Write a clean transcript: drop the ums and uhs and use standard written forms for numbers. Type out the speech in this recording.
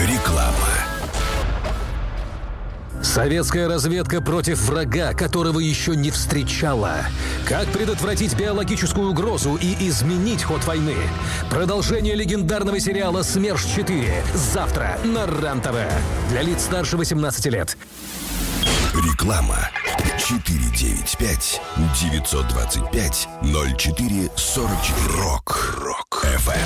Реклама. Советская разведка против врага, которого еще не встречала. Как предотвратить биологическую угрозу и изменить ход войны? Продолжение легендарного сериала «СМЕРШ-4» завтра на РЕН-ТВ. Для лиц старше 18 лет. Реклама. 495-925-0444. Рок FM.